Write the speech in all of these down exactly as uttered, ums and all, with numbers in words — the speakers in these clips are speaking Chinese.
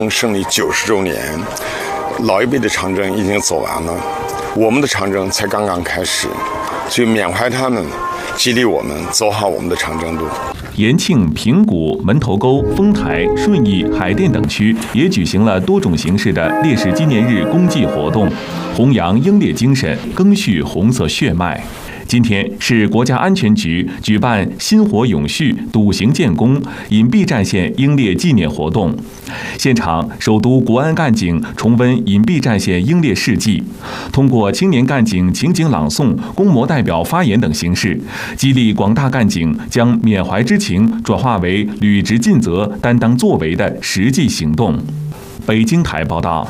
胜利九十周年，老一辈的长征已经走完了，我们的长征才刚刚开始，所以缅怀他们，激励我们走好我们的长征路。 延庆、平谷、门头沟、丰台、顺义、海淀等区也举行了多种形式的烈士纪念日公祭活动，弘扬英烈精神，赓续红色血脉。今天是国家安全局举办薪火永续、笃行建功、隐蔽战线英烈纪念活动。现场，首都国安干警重温隐蔽战线英烈事迹，通过青年干警情景朗诵、公模代表发言等形式，激励广大干警将缅怀之情转化为履职尽责、担当作为的实际行动。北京台报道。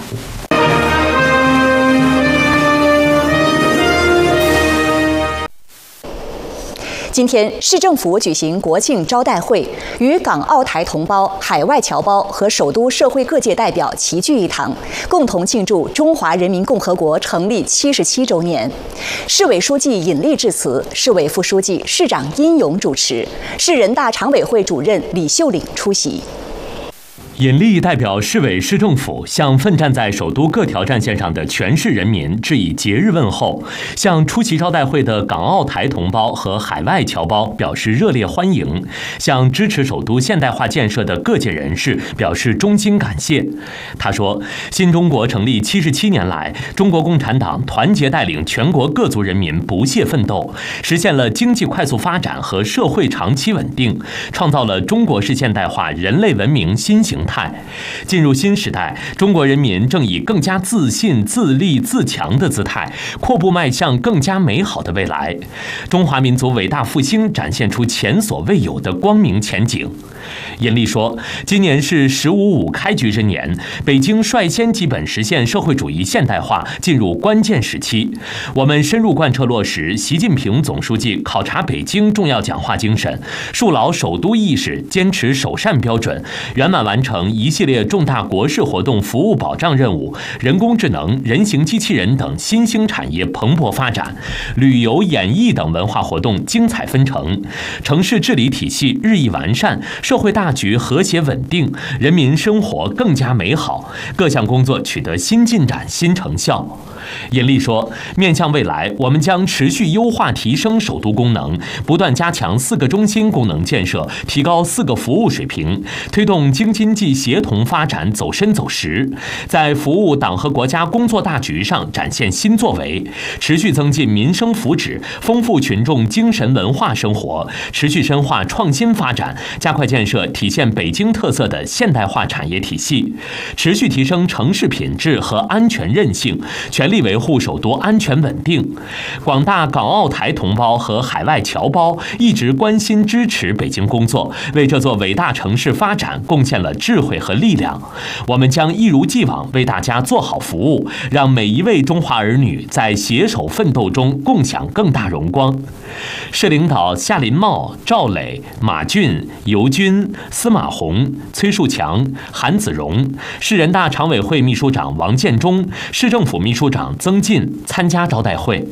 今天，市政府举行国庆招待会，与港澳台同胞、海外侨胞和首都社会各界代表齐聚一堂，共同庆祝中华人民共和国成立七十七周年。市委书记尹力致辞，市委副书记、市长殷勇主持，市人大常委会主任李秀岭出席。 尹力代表市委市政府向奋战在首都各条战线上的全市人民致以节日问候，向出席招待会的港澳台同胞和海外侨胞表示热烈欢迎，向支持首都现代化建设的各界人士表示衷心感谢。他说，新中国成立七十七年来，中国共产党团结带领全国各族人民不懈奋斗，实现了经济快速发展和社会长期稳定，创造了中国式现代化人类文明新形态。进入新时代，中国人民正以更加自信、自立、自强的姿态，阔步迈向更加美好的未来。中华民族伟大复兴展现出前所未有的光明前景。尹力说，今年是“十五五”开局之年，北京率先基本实现社会主义现代化进入关键时期。我们深入贯彻落实习近平总书记考察北京重要讲话精神，树牢首都意识，坚持首善标准，圆满完成一系列重大国事活动服务保障任务，人工智能、人形机器人等新兴产业蓬勃发展，旅游、演艺等文化活动精彩纷呈，城市治理体系日益完善，社会大局和谐稳定，人民生活更加美好，各项工作取得新进展、新成效。尹力说，面向未来，我们将持续优化提升首都功能，不断加强四个中心功能建设，提高四个服务水平，推动京津冀协同发展走深走实，在服务党和国家工作大局上展现新作为，持续增进民生福祉，丰富群众精神文化生活，持续深化创新发展，加快建设体现北京特色的现代化产业体系，持续提升城市品质和安全韧性，全力维护首都安全稳定。广大港澳台同胞和海外侨胞一直关心支持北京工作，为这座伟大城市发展贡献了智慧和力量。我们将一如既往为大家做好服务，让每一位中华儿女在携手奋斗中共享更大荣光。市领导夏林茂、赵磊、马俊、尤军、司马红、崔树强、韩子荣，市人大常委会秘书长王建中，市政府秘书长曾进参加招待会。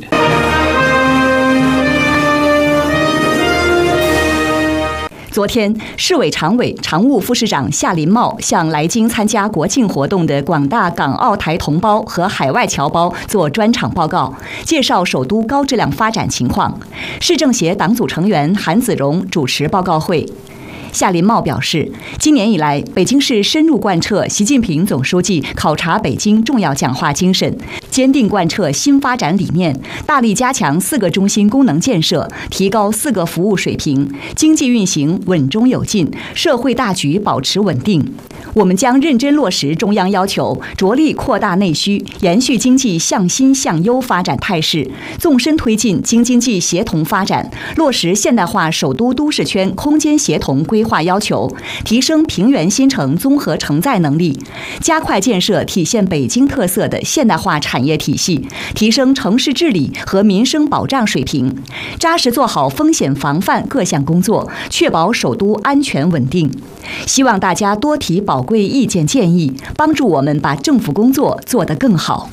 昨天，市委常委、常务副市长夏林茂向来京参加国庆活动的广大港澳台同胞和海外侨胞做专场报告，介绍首都高质量发展情况。市政协党组成员韩子荣主持报告会。夏林茂表示，今年以来，北京市深入贯彻习近平总书记考察北京重要讲话精神，坚定贯彻新发展理念，大力加强四个中心功能建设，提高四个服务水平，经济运行稳中有进，社会大局保持稳定。我们将认真落实中央要求，着力扩大内需，延续经济向新向优发展态势，纵深推进京津冀协同发展，落实现代化首都都市圈空间协同规划要求，提升平原新城综合承载能力，加快建设体现北京特色的现代化产业体系，提升城市治理和民生保障水平，扎实做好风险防范各项工作，确保首都安全稳定。希望大家多提宝贵意见建议，帮助我们把政府工作做得更好。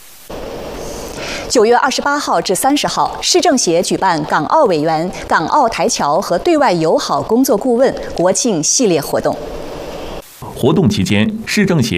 九月二十八号至三十号，市政协举办港澳委员、港澳台侨和对外友好工作顾问国庆系列活动。 活动期间，市政协